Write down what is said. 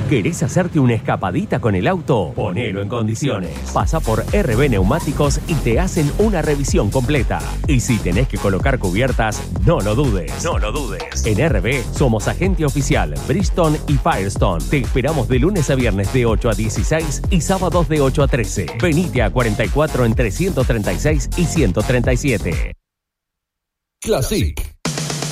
¿Querés hacerte una escapadita con el auto? Ponelo en condiciones. Pasa por RB Neumáticos y te hacen una revisión completa. Y si tenés que colocar cubiertas, no lo dudes. No lo dudes. En RB somos agente oficial Bridgestone y Firestone. Te esperamos de lunes a viernes de 8 a 16 y sábados de 8 a 13. Venite a 44 entre 136 y 137. Classic.